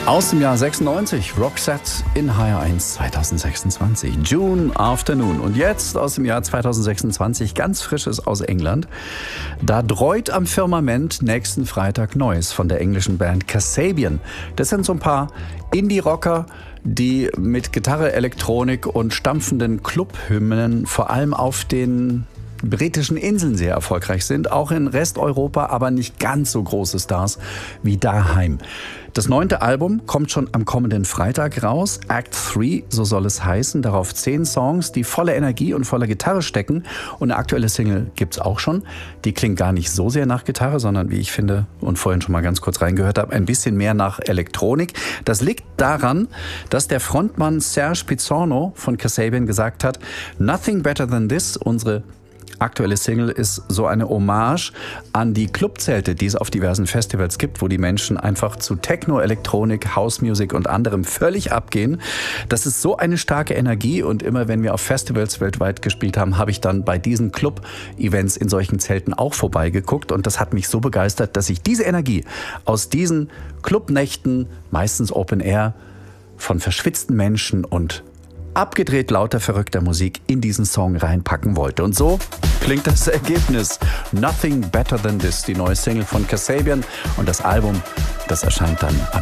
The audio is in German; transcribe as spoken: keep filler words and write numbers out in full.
Aus dem Jahr sechsundneunzig, Roxette in H R eins zweitausendsechsundzwanzig, June Afternoon. Und jetzt aus dem Jahr zweitausendsechsundzwanzig, ganz frisches aus England. Da dreut am Firmament nächsten Freitag Neues von der englischen Band Kasabian. Das sind so ein paar Indie-Rocker, die mit Gitarre, Elektronik und stampfenden Clubhymnen vor allem auf den britischen Inseln sehr erfolgreich sind, auch in Resteuropa, aber nicht ganz so große Stars wie daheim. Das neunte Album kommt schon am kommenden Freitag raus, Act drei, so soll es heißen. Darauf zehn Songs, die voller Energie und voller Gitarre stecken. Und eine aktuelle Single gibt's auch schon. Die klingt gar nicht so sehr nach Gitarre, sondern wie ich finde und vorhin schon mal ganz kurz reingehört habe, ein bisschen mehr nach Elektronik. Das liegt daran, dass der Frontmann Serge Pizzorno von Kasabian gesagt hat, Nothing Better Than This, unsere aktuelle Single ist so eine Hommage an die Clubzelte, die es auf diversen Festivals gibt, wo die Menschen einfach zu Techno, Elektronik, Housemusik und anderem völlig abgehen. Das ist so eine starke Energie und immer wenn wir auf Festivals weltweit gespielt haben, habe ich dann bei diesen Club-Events in solchen Zelten auch vorbeigeguckt und das hat mich so begeistert, dass ich diese Energie aus diesen Clubnächten, meistens Open Air, von verschwitzten Menschen und abgedreht lauter verrückter Musik in diesen Song reinpacken wollte. Und so klingt das Ergebnis. Nothing Better Than This, die neue Single von Kasabian und das Album, das erscheint dann am